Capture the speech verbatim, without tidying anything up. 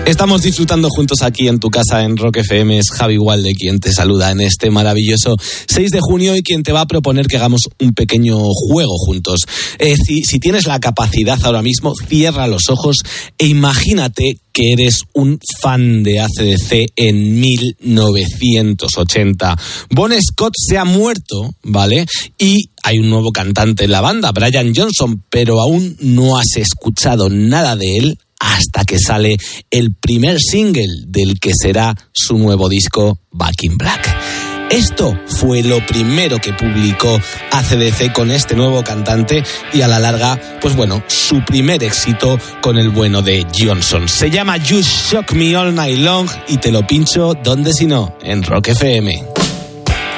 Estamos disfrutando juntos aquí en tu casa en Rock F M. Es Javi Walde quien te saluda en este maravilloso seis de junio y quien te va a proponer que hagamos un pequeño juego juntos. Eh, si, si tienes la capacidad ahora mismo, cierra los ojos e imagínate que eres un fan de A C D C en mil novecientos ochenta. Bon Scott se ha muerto, ¿vale? Y hay un nuevo cantante en la banda, Brian Johnson, pero aún no has escuchado nada de él hasta que sale el primer single del que será su nuevo disco, Back in Black. Esto fue lo primero que publicó A C D C con este nuevo cantante y a la larga, pues bueno, su primer éxito con el bueno de Johnson. Se llama You Shock Me All Night Long y te lo pincho, ¿dónde si no? En Rock F M.